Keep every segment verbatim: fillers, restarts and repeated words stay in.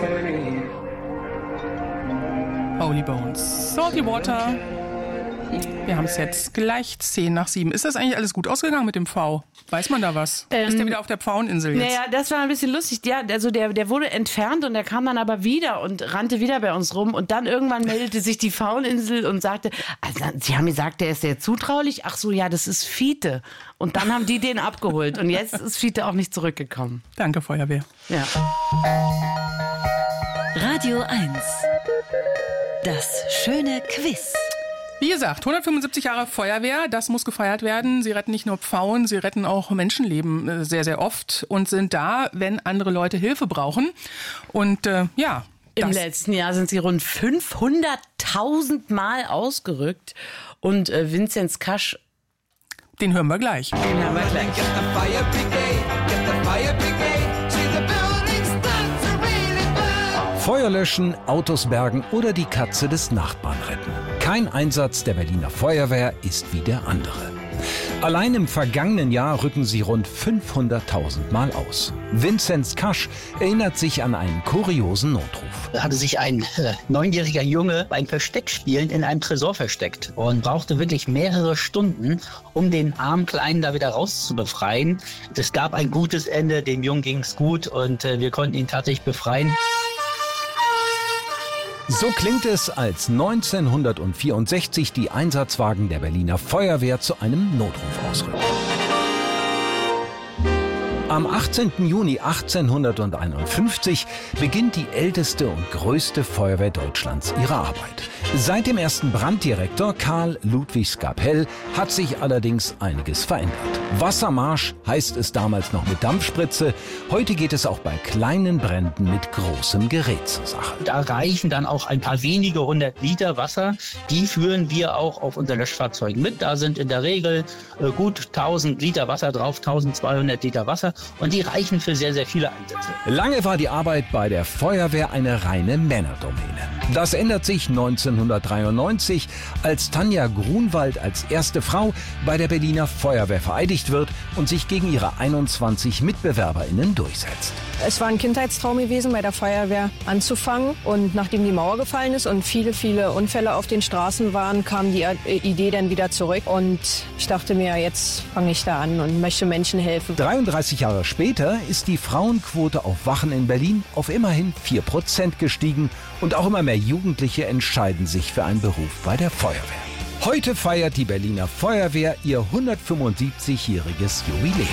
Holy Bones, Salty Water. Wir haben es jetzt gleich zehn nach sieben. Ist das eigentlich alles gut ausgegangen mit dem V? Weiß man da was? Ähm, ist der wieder auf der Pfaueninsel jetzt? Naja, das war ein bisschen lustig. Ja, also der, der wurde entfernt und der kam dann aber wieder und rannte wieder bei uns rum. Und dann irgendwann meldete sich die Pfaueninsel und sagte, also, Sie haben gesagt, der ist sehr zutraulich. Ach so, ja, das ist Fiete. Und dann haben die den abgeholt. Und jetzt ist Fiete auch nicht zurückgekommen. Danke, Feuerwehr. Ja. Radio eins. Das schöne Quiz. Wie gesagt, hundertfünfundsiebzig Jahre Feuerwehr, das muss gefeiert werden. Sie retten nicht nur Pfauen, sie retten auch Menschenleben sehr, sehr oft und sind da, wenn andere Leute Hilfe brauchen. Und äh, ja. Im letzten Jahr sind sie rund fünfhunderttausend Mal ausgerückt. Und äh, Vinzenz Kasch, den hören wir gleich. Den hören wir gleich. Feuer löschen, Autos bergen oder die Katze des Nachbarn retten. Kein Einsatz der Berliner Feuerwehr ist wie der andere. Allein im vergangenen Jahr rücken sie rund fünfhunderttausend Mal aus. Vinzenz Kasch erinnert sich an einen kuriosen Notruf. Da hatte sich ein äh, neunjähriger Junge beim Versteckspielen in einem Tresor versteckt und brauchte wirklich mehrere Stunden, um den armen Kleinen da wieder rauszubefreien. Es gab ein gutes Ende, dem Jungen ging es gut und äh, wir konnten ihn tatsächlich befreien. So klingt es, als neunzehnhundertvierundsechzig die Einsatzwagen der Berliner Feuerwehr zu einem Notruf ausrücken. Am achtzehnten Juni achtzehnhunderteinundfünfzig beginnt die älteste und größte Feuerwehr Deutschlands ihre Arbeit. Seit dem ersten Branddirektor Karl Ludwig Skapell hat sich allerdings einiges verändert. Wassermarsch heißt es damals noch mit Dampfspritze. Heute geht es auch bei kleinen Bränden mit großem Gerät zur Sache. Da reichen dann auch ein paar wenige hundert Liter Wasser. Die führen wir auch auf unseren Löschfahrzeugen mit. Da sind in der Regel äh, gut tausend Liter Wasser drauf, eintausendzweihundert Liter Wasser. Und die reichen für sehr, sehr viele Einsätze. Lange war die Arbeit bei der Feuerwehr eine reine Männerdomäne. Das ändert sich neunzehnhundertdreiundneunzig, als Tanja Grunwald als erste Frau bei der Berliner Feuerwehr vereidigt wird und sich gegen ihre einundzwanzig MitbewerberInnen durchsetzt. Es war ein Kindheitstraum gewesen, bei der Feuerwehr anzufangen. Und nachdem die Mauer gefallen ist und viele, viele Unfälle auf den Straßen waren, kam die Idee dann wieder zurück. Und ich dachte mir, jetzt fange ich da an und möchte Menschen helfen. dreiunddreißig Jahre später ist die Frauenquote auf Wachen in Berlin auf immerhin vier Prozent gestiegen. Und auch immer mehr Jugendliche entscheiden sich für einen Beruf bei der Feuerwehr. Heute feiert die Berliner Feuerwehr ihr hundertfünfundsiebzigjähriges Jubiläum.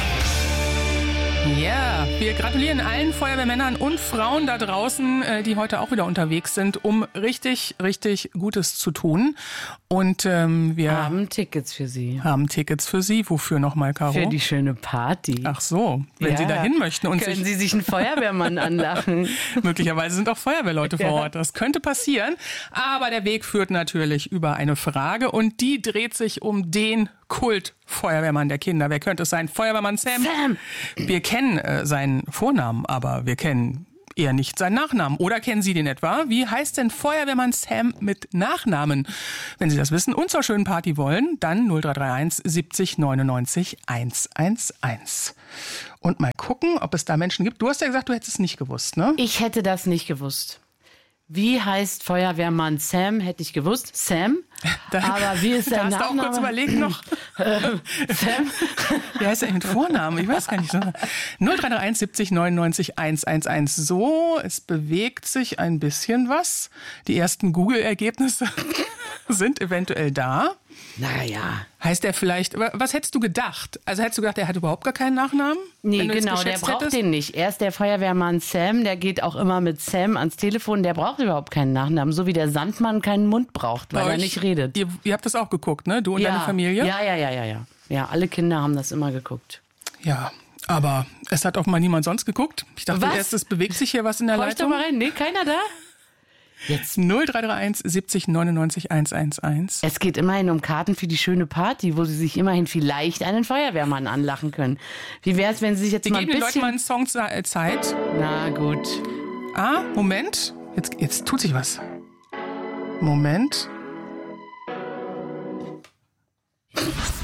Ja, wir gratulieren allen Feuerwehrmännern und Frauen da draußen, die heute auch wieder unterwegs sind, um richtig, richtig Gutes zu tun. Und ähm, wir haben Tickets für Sie. Haben Tickets für Sie. Wofür nochmal, Caro? Für die schöne Party. Ach so, wenn ja. Sie da hin möchten. Und können sich Sie sich einen Feuerwehrmann anlachen? Möglicherweise sind auch Feuerwehrleute vor ja. Ort. Das könnte passieren. Aber der Weg führt natürlich über eine Frage. Und die dreht sich um den Kult-Feuerwehrmann der Kinder. Wer könnte es sein? Feuerwehrmann Sam. Sam. Wir kennen äh, seinen Vornamen, aber wir kennen eher nicht seinen Nachnamen. Oder kennen Sie den etwa? Wie heißt denn Feuerwehrmann Sam mit Nachnamen? Wenn Sie das wissen und zur schönen Party wollen, dann null drei drei eins siebzig neunundneunzig hundertelf. Und mal gucken, ob es da Menschen gibt. Du hast ja gesagt, du hättest es nicht gewusst, ne? Ich hätte das nicht gewusst. Wie heißt Feuerwehrmann Sam? Hätte ich gewusst. Sam. Da, aber wie ist sein da hast Nachname? du auch kurz überlegt noch. Sam? Wie heißt er mit Vornamen? Ich weiß gar nicht. null drei drei eins siebzig neunundneunzig hundertelf. So, es bewegt sich ein bisschen was. Die ersten Google-Ergebnisse sind eventuell da. Naja. Heißt er vielleicht, was hättest du gedacht? Also hättest du gedacht, er hat überhaupt gar keinen Nachnamen? Nee, genau, der braucht hättest? den nicht. Er ist der Feuerwehrmann Sam, der geht auch immer mit Sam ans Telefon, der braucht überhaupt keinen Nachnamen, so wie der Sandmann keinen Mund braucht, weil Bei er euch, nicht redet. Ihr, ihr habt das auch geguckt, ne? Du und ja, deine Familie? Ja, ja, ja, ja, ja. Ja, alle Kinder haben das immer geguckt. Ja, aber es hat offenbar niemand sonst geguckt. Ich dachte was? erst, es bewegt sich hier was in der Hör Leitung. Ich doch mal rein. Nee, keiner da? Jetzt null drei drei eins siebzig neunundneunzig hundertelf. Es geht immerhin um Karten für die schöne Party, wo Sie sich immerhin vielleicht einen Feuerwehrmann anlachen können. Wie wäre es, wenn Sie sich jetzt Wir mal ein bisschen... Wir geben den bisschen... Leuten mal einen Song Zeit. Na gut. Ah, Moment. Jetzt, jetzt tut sich was. Moment.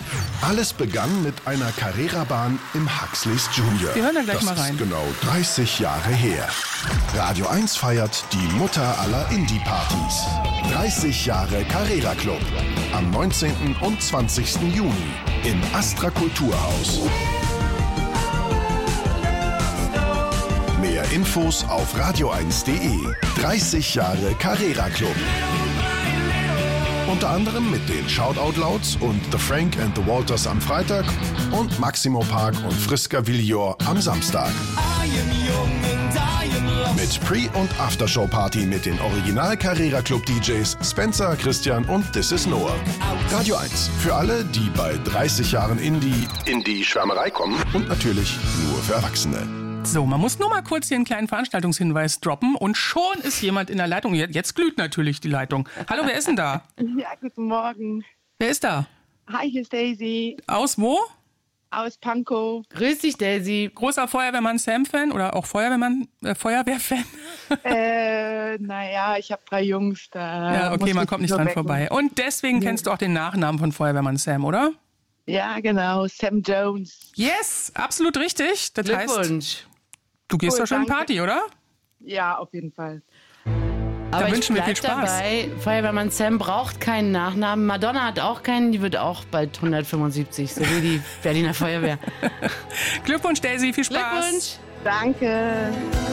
Alles begann mit einer Carrera-Bahn im Huxleys Junior. Wir hören da gleich das mal rein. ist genau dreißig Jahre her. Radio eins feiert die Mutter aller Indie-Partys. dreißig Jahre Carrera Club. Am neunzehnten und zwanzigsten Juni im Astra Kulturhaus. Mehr Infos auf radio eins punkt de. dreißig Jahre Carrera Club. Unter anderem mit den Shoutout Louds und The Frank and the Walters am Freitag und Maximo Park und Friska Villor am Samstag. Mit Pre- und Aftershow-Party mit den Original Carrera Club D Js Spencer, Christian und This is Noah. Radio eins. Für alle, die bei dreißig Jahren Indie in die Schwärmerei kommen und natürlich nur für Erwachsene. So, man muss nur mal kurz hier einen kleinen Veranstaltungshinweis droppen und schon ist jemand in der Leitung. Jetzt glüht natürlich die Leitung. Hallo, wer ist denn da? Ja, guten Morgen. Wer ist da? Hi, hier ist Daisy Aus wo? aus Pankow. Grüß dich, Daisy. Großer Feuerwehrmann-Sam-Fan oder auch Feuerwehrmann, äh, Feuerwehr-Fan? äh, naja, ich habe drei Jungs da. Ja, okay, muss man ich kommt nicht so dran wecken. vorbei. Und deswegen Ja. kennst du auch den Nachnamen von Feuerwehrmann Sam, oder? Ja, genau, Sam Jones. Yes, absolut richtig. Das heißt, Glückwunsch. du gehst Cool, doch schon danke. Party, oder? Ja, auf jeden Fall. Aber ich wünschen wir bleib viel Spaß. dabei, Feuerwehrmann Sam braucht keinen Nachnamen. Madonna hat auch keinen, die wird auch bald hundertfünfundsiebzig, so wie die Berliner Feuerwehr. Glückwunsch, Daisy, viel Spaß. Glückwunsch. Danke.